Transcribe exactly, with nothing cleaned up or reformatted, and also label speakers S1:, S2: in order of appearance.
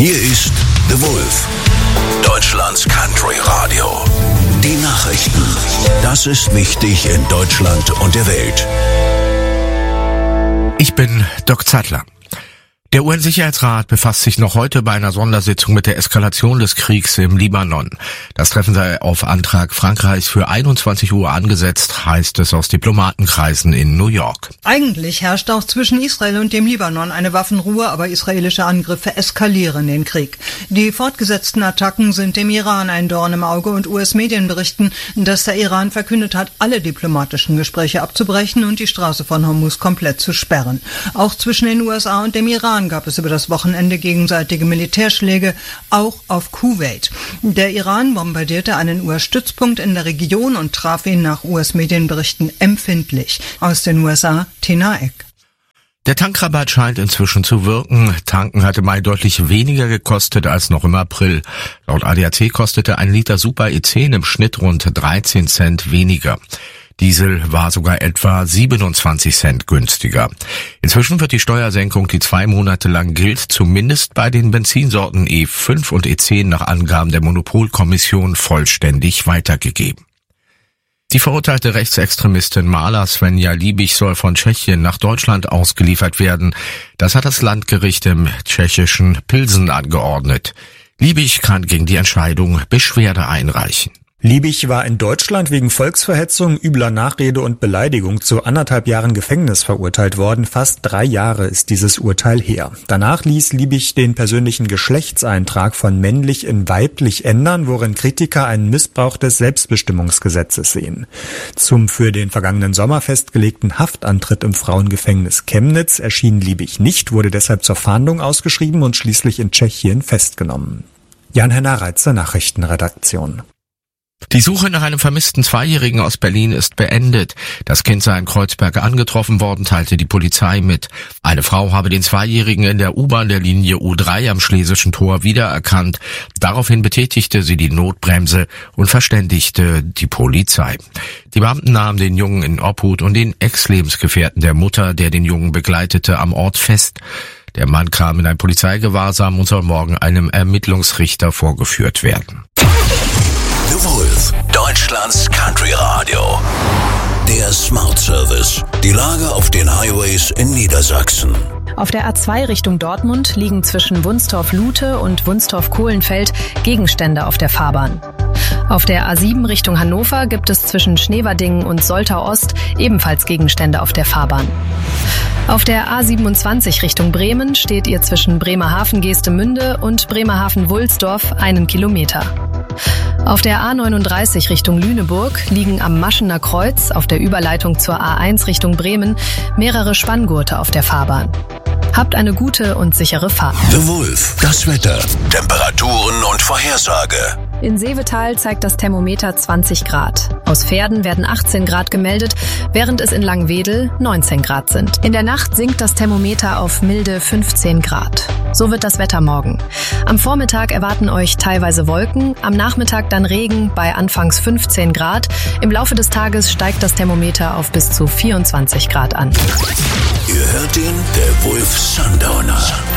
S1: Hier ist The Wolf, Deutschlands Country Radio. Die Nachrichten. Das ist wichtig in Deutschland und der Welt.
S2: Ich bin Doc Zattler. Der U N-Sicherheitsrat befasst sich noch heute bei einer Sondersitzung mit der Eskalation des Kriegs im Libanon. Das Treffen sei auf Antrag Frankreichs für einundzwanzig Uhr angesetzt, heißt es aus Diplomatenkreisen in New York.
S3: Eigentlich herrscht auch zwischen Israel und dem Libanon eine Waffenruhe, aber israelische Angriffe eskalieren den Krieg. Die fortgesetzten Attacken sind dem Iran ein Dorn im Auge und U S-Medien berichten, dass der Iran verkündet hat, alle diplomatischen Gespräche abzubrechen und die Straße von Hormuz komplett zu sperren. Auch zwischen den U S A und dem Iran gab es über das Wochenende gegenseitige Militärschläge, auch auf Kuwait. Der Iran bombardierte einen U S-Stützpunkt in der Region und traf ihn nach U S-Medienberichten empfindlich. Aus den U S A, Tina Eck.
S2: Der Tankrabatt scheint inzwischen zu wirken. Tanken hatte Mai deutlich weniger gekostet als noch im April. Laut A D A C kostete ein Liter Super E zehn im Schnitt rund dreizehn Cent weniger. Diesel war sogar etwa siebenundzwanzig Cent günstiger. Inzwischen wird die Steuersenkung, die zwei Monate lang gilt, zumindest bei den Benzinsorten E fünf und E zehn nach Angaben der Monopolkommission vollständig weitergegeben. Die verurteilte Rechtsextremistin Marla Svenja Liebig soll von Tschechien nach Deutschland ausgeliefert werden. Das hat das Landgericht im tschechischen Pilsen angeordnet. Liebig kann gegen die Entscheidung Beschwerde einreichen.
S4: Liebig war in Deutschland wegen Volksverhetzung, übler Nachrede und Beleidigung zu anderthalb Jahren Gefängnis verurteilt worden. Fast drei Jahre ist dieses Urteil her. Danach ließ Liebig den persönlichen Geschlechtseintrag von männlich in weiblich ändern, worin Kritiker einen Missbrauch des Selbstbestimmungsgesetzes sehen. Zum für den vergangenen Sommer festgelegten Haftantritt im Frauengefängnis Chemnitz erschien Liebig nicht, wurde deshalb zur Fahndung ausgeschrieben und schließlich in Tschechien festgenommen. Jan-Henner Reitzer, Nachrichtenredaktion.
S2: Die Suche nach einem vermissten Zweijährigen aus Berlin ist beendet. Das Kind sei in Kreuzberg angetroffen worden, teilte die Polizei mit. Eine Frau habe den Zweijährigen in der U-Bahn der Linie U drei am Schlesischen Tor wiedererkannt. Daraufhin betätigte sie die Notbremse und verständigte die Polizei. Die Beamten nahmen den Jungen in Obhut und den Ex-Lebensgefährten der Mutter, der den Jungen begleitete, am Ort fest. Der Mann kam in ein Polizeigewahrsam und soll morgen einem Ermittlungsrichter vorgeführt werden.
S1: The Wolf, Deutschlands Country Radio. Der Smart Service. Die Lage auf den Highways in Niedersachsen.
S5: Auf der A zwei Richtung Dortmund liegen zwischen Wunstorf-Lute und Wunstorf-Kohlenfeld Gegenstände auf der Fahrbahn. Auf der A sieben Richtung Hannover gibt es zwischen Schneverdingen und Soltau-Ost ebenfalls Gegenstände auf der Fahrbahn. Auf der A siebenundzwanzig Richtung Bremen steht ihr zwischen Bremerhaven-Geestemünde und Bremerhaven-Wulsdorf einen Kilometer. Auf der A neununddreißig Richtung Lüneburg liegen am Maschener Kreuz auf der Überleitung zur A eins Richtung Bremen mehrere Spanngurte auf der Fahrbahn. Habt eine gute und sichere Fahrt.
S1: The Wolf, das Wetter, Temperaturen und Vorhersage.
S5: In Seevetal zeigt das Thermometer zwanzig Grad. Aus Verden werden achtzehn Grad gemeldet, während es in Langwedel neunzehn Grad sind. In der Nacht sinkt das Thermometer auf milde fünfzehn Grad. So wird das Wetter morgen. Am Vormittag erwarten euch teilweise Wolken, am Nachmittag dann Regen bei anfangs fünfzehn Grad. Im Laufe des Tages steigt das Thermometer auf bis zu vierundzwanzig Grad an.
S1: Ihr hört ihn, der Wolf Sundowner.